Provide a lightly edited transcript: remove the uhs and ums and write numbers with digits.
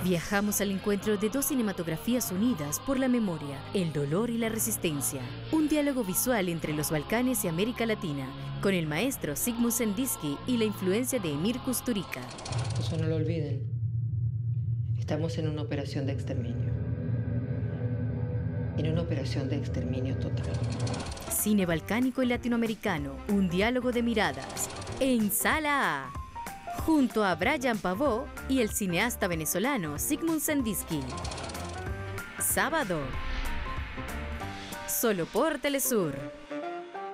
Viajamos al encuentro de dos cinematografías unidas por la memoria, el dolor y la resistencia. Un diálogo visual entre los Balcanes y América Latina, con el maestro Zygmunt Sendisky y la influencia de Emir Kusturica. Eso no lo olviden. Estamos en una operación de exterminio. En una operación de exterminio total. Cine balcánico y latinoamericano, un diálogo de miradas. En Sala A, junto a Brian Pavó y el cineasta venezolano Zygmunt Sendisky. Sábado, solo por Telesur.